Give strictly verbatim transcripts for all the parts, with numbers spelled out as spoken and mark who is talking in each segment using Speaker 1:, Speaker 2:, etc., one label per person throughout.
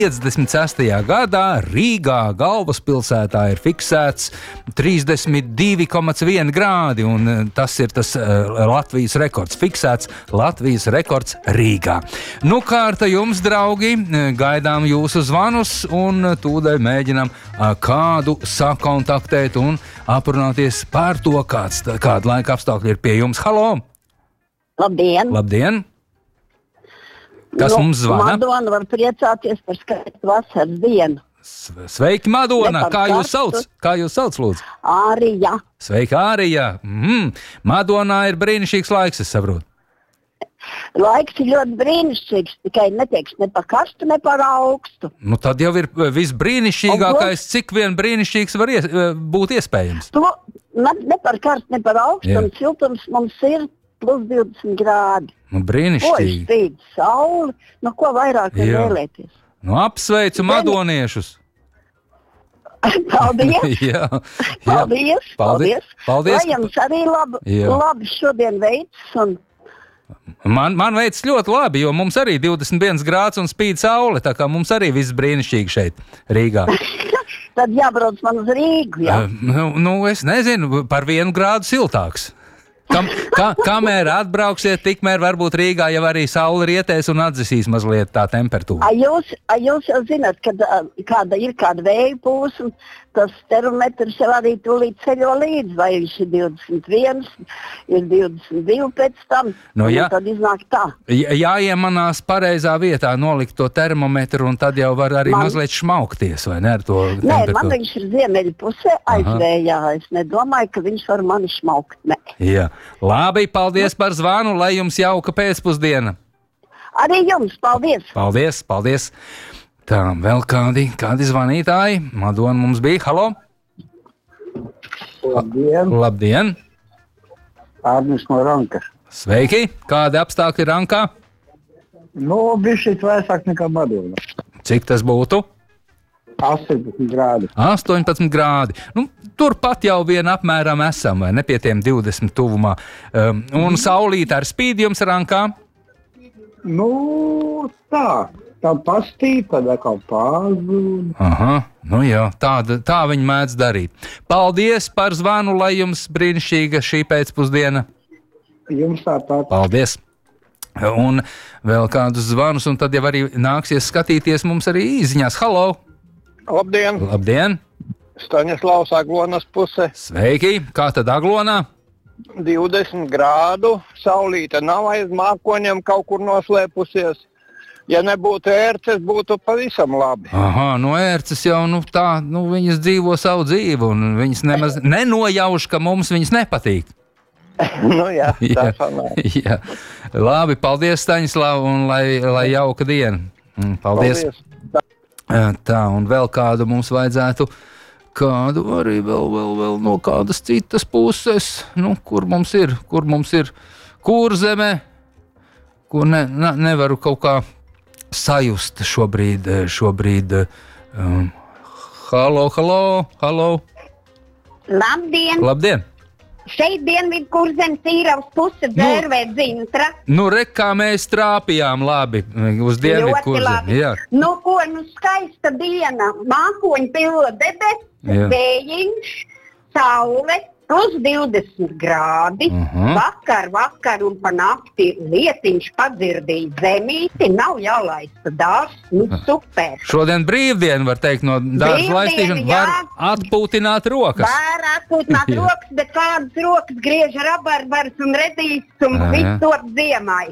Speaker 1: piecdesmit sestajā gadā Rīgā galvaspilsētā ir fiksēts trīsdesmit divi komats viens grādi, un tas ir tas uh, Latvijas rekords. Fiksēts Latvijas rekords Rīgā. Nu, kārta jums, draugi, gaidām jūsu zvanus, un tūdaļ mēģinām uh, kādu sakontaktēt un aprunāties par to, kāds, kāda laika apstākļi ir pie jums. Halo!
Speaker 2: Labdien!
Speaker 1: Labdien! Kas
Speaker 2: nu,
Speaker 1: mums zvana?
Speaker 2: Madona var priecāties par skaistu vasaras dienu.
Speaker 1: Sveiki, Madona! Kā jūs sauc? Kā jūs sauc, lūdzu?
Speaker 2: Ārija.
Speaker 1: Sveiki, Ārija! Mm. Madonā ir brīnišķīgs laiks, es saprotu.
Speaker 2: Laiks ir ļoti brīnišķīgs, tikai netieks ne par karstu, ne par augstu.
Speaker 1: Nu, tad jau ir viss brīnišķīgākais, cik vien brīnišķīgs var ies, būt iespējams.
Speaker 2: To, ne, ne par karstu, ne par augstu,
Speaker 1: Jā.
Speaker 2: un siltums mums ir plus divdesmit grādi.
Speaker 1: Nu, brīnišķīgi.
Speaker 2: Ko spīd sauli, nu ko vairāk var
Speaker 1: Jā.
Speaker 2: vēlēties.
Speaker 1: Nu, apsveicu madoniešus.
Speaker 2: Paldies!
Speaker 1: Jā.
Speaker 2: Paldies!
Speaker 1: Paldies!
Speaker 2: Paldies!
Speaker 1: Paldies.
Speaker 2: Lai jums arī labi,
Speaker 1: Jā.
Speaker 2: labi šodien veids un
Speaker 1: Man, man veids ļoti labi, jo mums arī divdesmit viens grāds un spīd saule, tā kā mums arī viss brīnišķīgi šeit, Rīgā.
Speaker 2: tad jābrauc man uz Rīgu, jā.
Speaker 1: Uh, nu, nu, es nezinu, par vienu grādu siltāks. Kam, kā, kamēr atbrauksiet, tikmēr varbūt Rīgā jau arī saule rietēs un atdzisīs mazliet tā temperatūra.
Speaker 2: A jūs, a jūs jau zināt, kad a, kāda ir kāda vēja pūsma, tas termometrs jau arī tūlīt ceļo līdz, vai viņš ir divdesmit viens, ir divdesmit divi pēc tam,
Speaker 1: Nu, jā.
Speaker 2: un tad iznāk tā.
Speaker 1: Jā, jāiemanās pareizā vietā, nolikt to termometru, un tad jau var arī
Speaker 2: Man-
Speaker 1: mazliet šmaukties, vai ne, ar to
Speaker 2: Nē, man
Speaker 1: temperatūru.
Speaker 2: viņš ir ziemeļu pusē aizvējā, es nedomāju, ka viņš var mani šmaukt, ne.
Speaker 1: Jā. Labi, paldies par zvanu, lai jums jauka pēcpusdiena.
Speaker 2: Arī jums, paldies!
Speaker 1: Paldies, paldies. Tā, vēl kādi, kādi zvanītāji? Madona mums bija. Halo!
Speaker 3: Labdien,
Speaker 1: Labdien!
Speaker 3: Arnis no Rankas.
Speaker 1: Sveiki! Kādi apstākļi Rankā?
Speaker 3: Nu, bija šeit vēsāk nekā Madona.
Speaker 1: Cik tas būtu?
Speaker 3: astoņpadsmit grādi.
Speaker 1: astoņpadsmit grādi. Nu, turpat jau vien apmēram esam, vai ne pie tiem divdesmit tuvumā. Um, un saulīte ar spīd jums Rankā?
Speaker 3: Nu, tā. Tā pastīja, tad atkal pāzūd.
Speaker 1: Aha, nu jā, tāda, tā viņi mēdz darīt. Paldies par zvanu, lai jums brīnišķīga šī pēcpusdiena.
Speaker 3: Jums tā tā.
Speaker 1: Paldies! Un vēl kādus zvanus, un tad jau arī nāksies skatīties mums arī īziņās. Halo!
Speaker 4: Labdien!
Speaker 1: Labdien!
Speaker 4: Staņislavs Aglonas puse.
Speaker 1: Sveiki! Kā tad Aglonā?
Speaker 4: divdesmit grādu, saulīte nav aiz mākoņiem kaut kur noslēpusies. Ja nebūtu ērces, būtu pavisam labi.
Speaker 1: Aha, no ērces jau nu, tā, nu, viņas dzīvo savu dzīvi, un viņas nemaz nenojauš, ka mums viņas nepatīk.
Speaker 4: nu jā, tā
Speaker 1: Jā,
Speaker 4: sanāk.
Speaker 1: jā. Labi, paldies, Staņislav, un lai, lai jauka diena. Mm, Paldies.
Speaker 4: Paldies.
Speaker 1: Tā, un vēl kādu mums vajadzētu, kādu arī vēl, vēl, vēl no kādas citas puses, nu, kur mums ir, kur mums ir Kurzeme, kur ne, ne, nevaru kaut kā sajust šobrīd, šobrīd, um, halo, halo, halo,
Speaker 5: Labdien!
Speaker 1: labdien!
Speaker 5: Šeit dienvidu Kurzemes īravas puse dzērvē dzintra.
Speaker 1: Nu, re, kā mēs trāpījām labi uz dienvidu
Speaker 5: Ļoti
Speaker 1: Kurzemi,
Speaker 5: labi.
Speaker 1: jā.
Speaker 5: Nu, ko, nu, skaista diena. Mākoņi pilna debes,
Speaker 1: Jā.
Speaker 5: vējiņš, saule, plus divdesmit grādi.
Speaker 1: Mhm.
Speaker 5: Vakar, vakar un pa nakti lietiņš padzirdīja zemīti, nav jālaista dārs, nu, super.
Speaker 1: Šodien brīvdiena, var teikt, no dārza
Speaker 5: Brīvdiena,
Speaker 1: laistīšana,
Speaker 5: jā.
Speaker 1: var atpūtināt rokas.
Speaker 5: Var atpūtināt
Speaker 1: Jā.
Speaker 5: rokas, bet kādas rokas griež rabarbars un redīs un
Speaker 1: Jā, jā.
Speaker 5: viss top ziemai.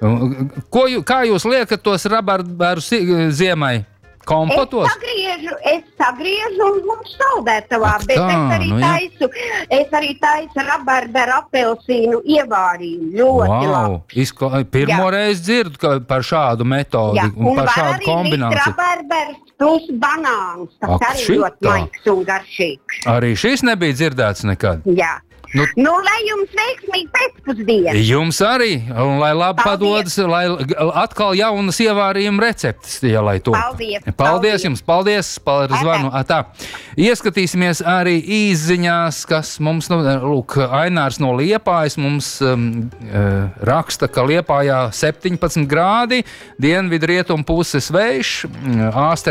Speaker 1: Ko jū, kā jūs liekat tos rabarbarus i- ziemai? Kompotos?
Speaker 5: Es sagriežu, es sagriežu un mums saldētavā,
Speaker 1: Ak
Speaker 5: bet
Speaker 1: tā,
Speaker 5: es arī
Speaker 1: nu jā.
Speaker 5: taisu, es arī taisu rabarberu apelsīnu ievārījumu. Ļoti
Speaker 1: Wow,
Speaker 5: labi.
Speaker 1: izkla... Pirmo
Speaker 5: Jā.
Speaker 1: reizi dzirdu ka par šādu metodi
Speaker 5: Jā,
Speaker 1: un
Speaker 5: un
Speaker 1: par
Speaker 5: var
Speaker 1: šādu
Speaker 5: arī likt
Speaker 1: kombināciju.
Speaker 5: rabarberus plus banāns. Tas
Speaker 1: Ak,
Speaker 5: arī
Speaker 1: šitā.
Speaker 5: ļoti maigs un garšīgs.
Speaker 1: Arī šis nebija dzirdēts nekad.
Speaker 5: Jā.
Speaker 1: Nu,
Speaker 5: Nu, lai jums veiksmīgi pēcpusdiena.
Speaker 1: jums arī, un lai labi
Speaker 5: Paldies.
Speaker 1: padodas, lai atkal jaunas ievārījuma receptes, ja lai to.
Speaker 5: Paldies.
Speaker 1: Paldies,
Speaker 5: Paldies.
Speaker 1: jums, paldies par zvanu. A, tā. Ieskatīsimies arī īsziņās, kas mums, nu, lūk, Ainārs no Liepājas mums um, uh, raksta, ka Liepājā septiņpadsmit grādi, dienvidu rietumu puses vējš, Āster